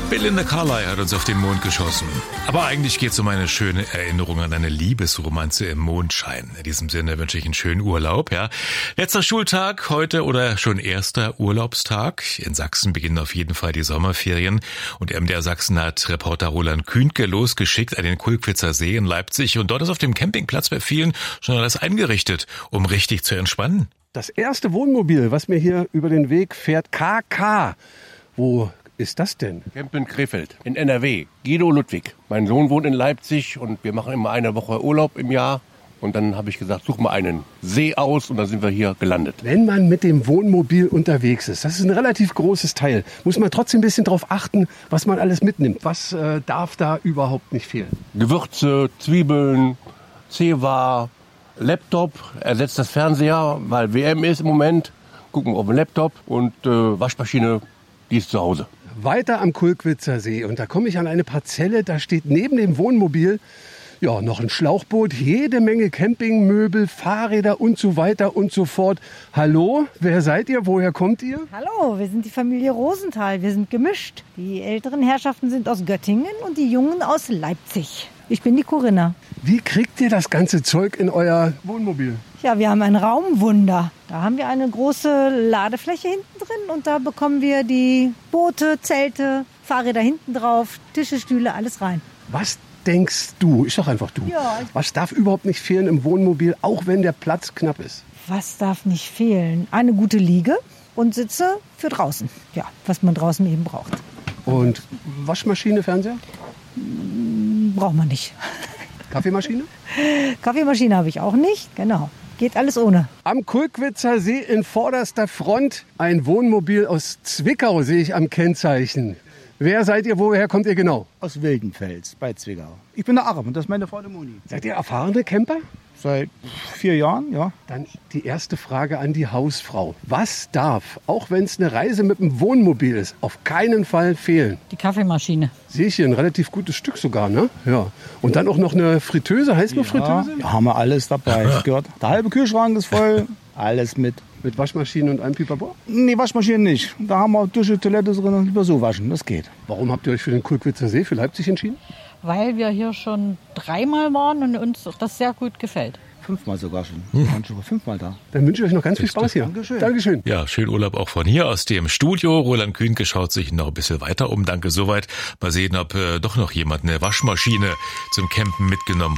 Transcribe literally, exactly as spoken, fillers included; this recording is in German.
Belinda Carlisle hat uns auf den Mond geschossen. Aber eigentlich geht es um eine schöne Erinnerung an eine Liebesromanze im Mondschein. In diesem Sinne wünsche ich einen schönen Urlaub. Ja. Letzter Schultag heute oder schon erster Urlaubstag. In Sachsen beginnen auf jeden Fall die Sommerferien. Und M D R Sachsen hat Reporter Roland Kühnke losgeschickt an den Kulkwitzer See in Leipzig. Und dort ist auf dem Campingplatz bei vielen schon alles eingerichtet, um richtig zu entspannen. Das erste Wohnmobil, was mir hier über den Weg fährt, K K. Wo ist das denn? Campen Krefeld in N R W. Guido Ludwig. Mein Sohn wohnt in Leipzig und wir machen immer eine Woche Urlaub im Jahr. Und dann habe ich gesagt, such mal einen See aus und dann sind wir hier gelandet. Wenn man mit dem Wohnmobil unterwegs ist, das ist ein relativ großes Teil, muss man trotzdem ein bisschen darauf achten, was man alles mitnimmt. Was äh, darf da überhaupt nicht fehlen? Gewürze, Zwiebeln, Zewa, Laptop, ersetzt das Fernseher, weil W M ist im Moment. Gucken wir auf den Laptop und äh, Waschmaschine, die ist zu Hause. Weiter am Kulkwitzer See und da komme ich an eine Parzelle, da steht neben dem Wohnmobil ja noch ein Schlauchboot, jede Menge Campingmöbel, Fahrräder und so weiter und so fort. Hallo, wer seid ihr? Woher kommt ihr? Hallo, wir sind die Familie Rosenthal, wir sind gemischt. Die älteren Herrschaften sind aus Göttingen und die Jungen aus Leipzig. Ich bin die Corinna. Wie kriegt ihr das ganze Zeug in euer Wohnmobil? Ja, wir haben ein Raumwunder. Da haben wir eine große Ladefläche hinten drin und da bekommen wir die Boote, Zelte, Fahrräder hinten drauf, Tische, Stühle, alles rein. Was denkst du? Ist doch einfach du. Ja. Was darf überhaupt nicht fehlen im Wohnmobil, auch wenn der Platz knapp ist? Was darf nicht fehlen? Eine gute Liege und Sitze für draußen. Ja, was man draußen eben braucht. Und Waschmaschine, Fernseher? Braucht man nicht. Kaffeemaschine? Kaffeemaschine habe ich auch nicht, genau. Geht alles ohne. Am Kulkwitzer See in vorderster Front ein Wohnmobil aus Zwickau sehe ich am Kennzeichen. Wer seid ihr, woher kommt ihr genau? Aus Wildenfels bei Zwickau. Ich bin der Aram und das ist meine Frau der Moni. Seid ihr erfahrene Camper? Seit vier Jahren, ja. Dann die erste Frage an die Hausfrau. Was darf, auch wenn es eine Reise mit dem Wohnmobil ist, auf keinen Fall fehlen? Die Kaffeemaschine. Sehe ich hier ein relativ gutes Stück sogar, ne? Ja. Und dann auch noch eine Fritteuse, Heißluftfritteuse? Ja, haben wir alles dabei. Das gehört. Der halbe Kühlschrank ist voll, alles mit. Mit Waschmaschine und einem Pipapo? Nee, Waschmaschine nicht. Da haben wir Dusche, Toilette drin und lieber so waschen, das geht. Warum habt ihr euch für den Kulkwitzer See, für Leipzig entschieden? Weil wir hier schon dreimal waren und uns das sehr gut gefällt. Fünfmal sogar schon. Wir waren schon fünfmal da. Dann wünsche ich euch noch ganz viel Spaß hier. Dankeschön. Dankeschön. Ja, schönen Urlaub auch von hier aus dem Studio. Roland Kühnke schaut sich noch ein bisschen weiter um. Danke soweit. Mal sehen, ob äh, doch noch jemand eine Waschmaschine zum Campen mitgenommen hat.